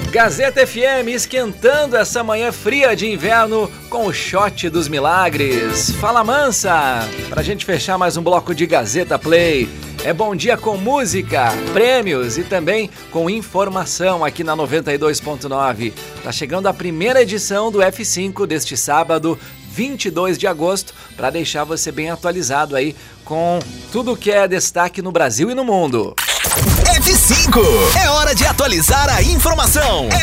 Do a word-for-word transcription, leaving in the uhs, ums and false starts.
Gazeta F M esquentando essa manhã fria de inverno com o shot dos milagres. Fala Mansa, pra gente fechar mais um bloco de Gazeta Play. É bom dia com música, prêmios e também com informação aqui na noventa e dois ponto nove. Tá chegando a primeira edição do F cinco deste sábado, vinte e dois de agosto, para deixar você bem atualizado aí com tudo que é destaque no Brasil e no mundo. F cinco, é hora de atualizar a informação.